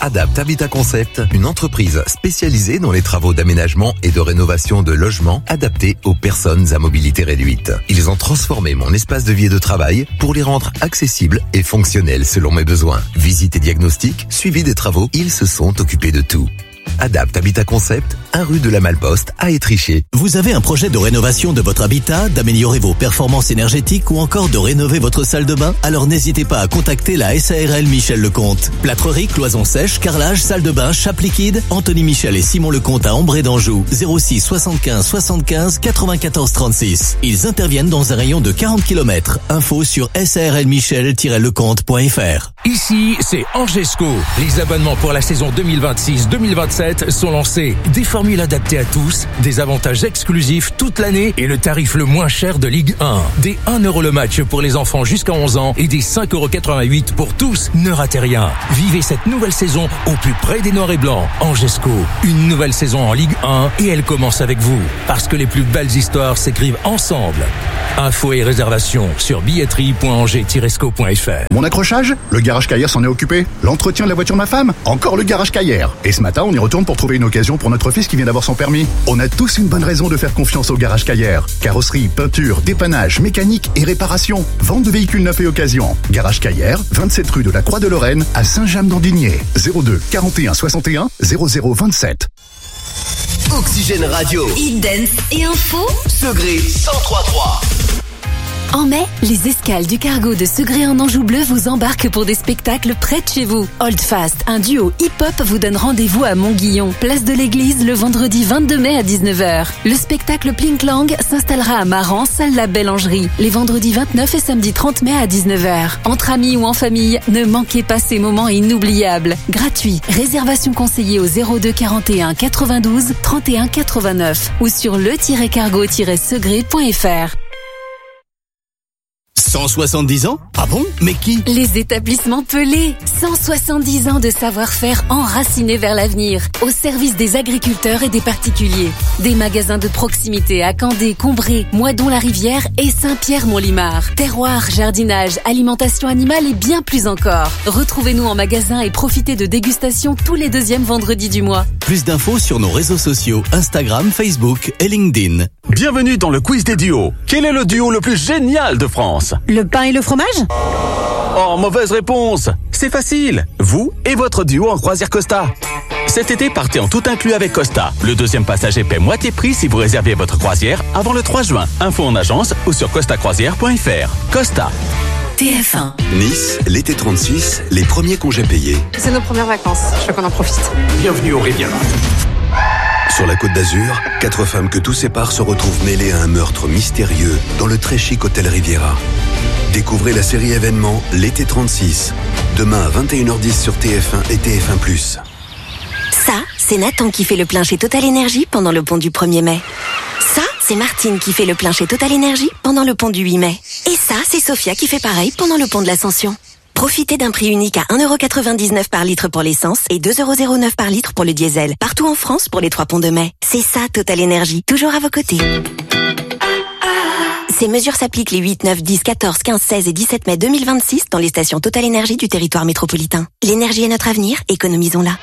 Adapt Habitat Concept, une entreprise spécialisée dans les travaux d'aménagement et de rénovation de logements adaptés aux personnes à mobilité réduite. Ils ont transformé mon espace de vie et de travail pour les rendre accessibles et fonctionnels selon mes besoins. Visite et diagnostic, suivi des travaux, ils se sont occupés de tout. Adapt Habitat Concept, 1 rue de la Malposte à Étriché. Vous avez un projet de rénovation de votre habitat, d'améliorer vos performances énergétiques ou encore de rénover votre salle de bain? Alors n'hésitez pas à contacter la SARL Michel Lecomte. Plâtrerie, cloison sèche, carrelage, salle de bain, chape liquide. Anthony Michel et Simon Lecomte à Ambré d'Anjou. 06 75 75 94 36. Ils interviennent dans un rayon de 40 km. Info sur sarlmichel-lecomte.fr. Ici, c'est Angesco. Les abonnements pour la saison 2026-2027 sont lancés. Des formules adaptées à tous, des avantages exclusifs toute l'année et le tarif le moins cher de Ligue 1. Des 1 € le match pour les enfants jusqu'à 11 ans et des 5,88 € pour tous. Ne ratez rien. Vivez cette nouvelle saison au plus près des Noirs et Blancs. Angesco, une nouvelle saison en Ligue 1 et elle commence avec vous. Parce que les plus belles histoires s'écrivent ensemble. Infos et réservations sur billetterie.angers-sco.fr. Mon accrochage? Le garage Caillère s'en est occupé. L'entretien de la voiture de ma femme? Encore le garage Caillère. Et ce matin, on y retourne pour trouver une occasion pour notre fils qui vient d'avoir son permis. On a tous une bonne raison de faire confiance au garage Caillère. Carrosserie, peinture, dépannage, mécanique et réparation. Vente de véhicules neufs et occasion. Garage Caillère, 27 rue de la Croix de Lorraine à Saint-James-d'Andigné. 02 41 61 00 27. Oxygène Radio. Hit Dance et info. Segré 103.3. En mai, les escales du cargo de Segré en Anjou Bleu vous embarquent pour des spectacles près de chez vous. Hold Fast, un duo hip-hop vous donne rendez-vous à Montguillon, place de l'église, le vendredi 22 mai à 19h. Le spectacle Plink Lang s'installera à Maran, salle La Bellangerie, les vendredis 29 et samedi 30 mai à 19h. Entre amis ou en famille, ne manquez pas ces moments inoubliables. Gratuit. Réservation conseillée au 02 41 92 31 89 ou sur le-cargo-segré.fr. 170 ans? Ah bon? Mais qui? Les établissements Pelé. 170 ans de savoir-faire enracinés vers l'avenir, au service des agriculteurs et des particuliers. Des magasins de proximité à Candé, Combré, Moidon-la-Rivière et Saint-Pierre-Mont-Limard. Terroir, jardinage, alimentation animale et bien plus encore. Retrouvez-nous en magasin et profitez de dégustations tous les deuxièmes vendredis du mois. Plus d'infos sur nos réseaux sociaux, Instagram, Facebook et LinkedIn. Bienvenue dans le quiz des duos. Quel est le duo le plus génial de France? Le pain et le fromage? Oh, mauvaise réponse. C'est facile. Vous et votre duo en croisière Costa. Cet été, partez en tout inclus avec Costa. Le deuxième passager paie moitié prix si vous réservez votre croisière avant le 3 juin. Info en agence ou sur costacroisière.fr. Costa. TF1. Nice, l'été 36, les premiers congés payés. C'est nos premières vacances, je veux qu'on en profite. Bienvenue au Riviera. Sur la Côte d'Azur, 4 femmes que tout sépare se retrouvent mêlées à un meurtre mystérieux dans le très chic hôtel Riviera. Découvrez la série événement L'été 36, demain à 21h10 sur TF1 et TF1+. Ça, c'est Nathan qui fait le plein chez Total Énergie pendant le pont du 1er mai. Ça, c'est Martine qui fait le plein chez Total Énergie pendant le pont du 8 mai. Et ça, c'est Sophia qui fait pareil pendant le pont de l'Ascension. Profitez d'un prix unique à 1,99 € par litre pour l'essence et 2,09 € par litre pour le diesel. Partout en France pour les 3 ponts de mai. C'est ça, Total Énergie. Toujours à vos côtés. Ces mesures s'appliquent les 8, 9, 10, 14, 15, 16 et 17 mai 2026 dans les stations Total Énergie du territoire métropolitain. L'énergie est notre avenir, économisons-la.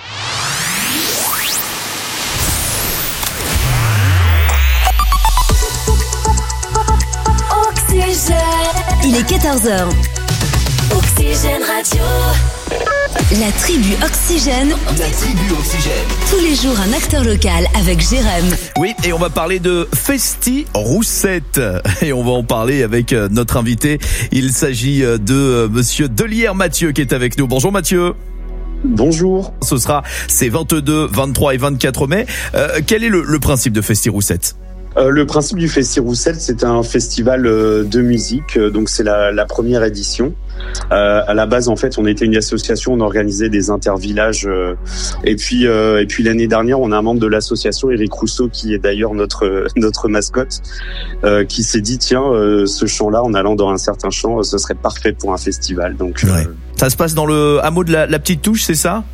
Il est 14h. Oxygène Radio. La tribu Oxygène. La tribu Oxygène. Tous les jours, un acteur local avec Jérém. Oui, et on va parler de Festi Roussette. Et on va en parler avec notre invité. Il s'agit de monsieur Delière Mathieu qui est avec nous. Bonjour Mathieu. Bonjour. Ce sera ces 22, 23 et 24 mai. Quel est le principe de Festi Roussette ? Le principe du Festi Roussette, c'est un festival de musique, donc c'est la première édition. À la base, en fait, on était une association, on organisait des intervillages, et puis l'année dernière, on a un membre de l'association, Eric Rousseau, qui est d'ailleurs notre mascotte, qui s'est dit tiens, ce chant-là, en allant dans un certain chant, ce serait parfait pour un festival. Donc ouais. Ça se passe dans le hameau de la Petite Touche, c'est ça ?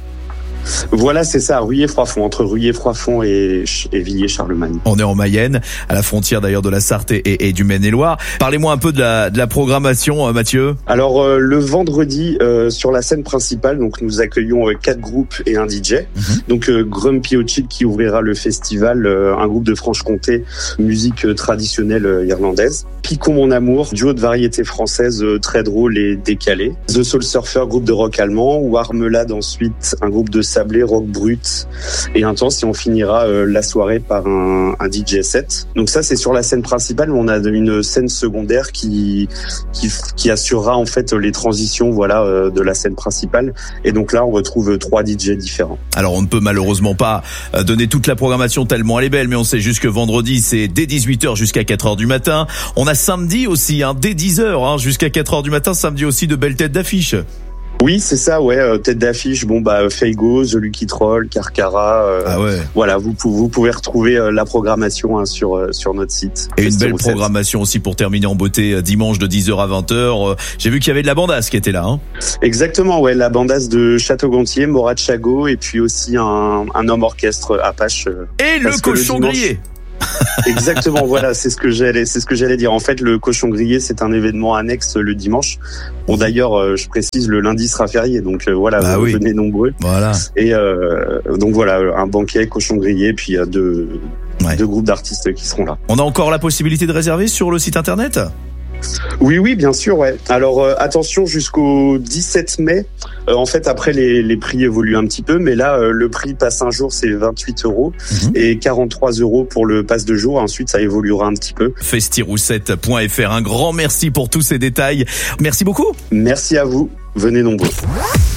Voilà, c'est ça, Ruillé-Froidfond, entre Ruillé-Froidfond et Villiers-Charlemagne. On est en Mayenne, à la frontière d'ailleurs de la Sarthe et du Maine-et-Loire. Parlez-moi un peu de la programmation, Mathieu. Alors le vendredi sur la scène principale, donc nous accueillons 4 groupes et un DJ. Donc Grumpy O'Chill qui ouvrira le festival, un groupe de Franche-Comté, musique traditionnelle irlandaise. Picon mon amour, duo de variété française très drôle et décalé. The Soul Surfer, groupe de rock allemand. Warmelade ensuite, un groupe de sablé, rock brut et intense. Et on finira la soirée par un DJ set. Donc ça c'est sur la scène principale, mais on a une scène secondaire qui assurera en fait les transitions de la scène principale. Et donc là on retrouve 3 DJ différents. Alors on ne peut malheureusement pas donner toute la programmation tellement elle est belle, mais on sait juste que vendredi c'est dès 18h jusqu'à 4h du matin. On a samedi aussi, dès 10h jusqu'à 4h du matin, samedi aussi de belles têtes d'affiche. Oui, c'est ça, tête d'affiche, Feigo, The Lucky Troll, Carcara, voilà, vous pouvez retrouver la programmation sur notre site. Et une belle programmation aussi pour terminer en beauté dimanche de 10h à 20h. J'ai vu qu'il y avait de la bandasse qui était là. Exactement, la bandasse de Château-Gontier, Morat Chagot et puis aussi un homme orchestre Apache. Et le cochon grillé. Exactement, voilà, c'est ce que j'allais dire. En fait, le cochon grillé, c'est un événement annexe le dimanche. Bon, d'ailleurs, je précise, le lundi sera férié, donc venez nombreux. Voilà. Et donc voilà, un banquet, cochon grillé, puis deux groupes d'artistes qui seront là. On a encore la possibilité de réserver sur le site internet ? Oui, bien sûr, Alors attention, jusqu'au 17 mai. En fait, après les prix évoluent un petit peu, mais là le prix passe un jour, c'est 28 € et 43 € pour le pass de jour. Ensuite, ça évoluera un petit peu. festiroussette.fr. Un grand merci pour tous ces détails. Merci beaucoup. Merci à vous. Venez nombreux.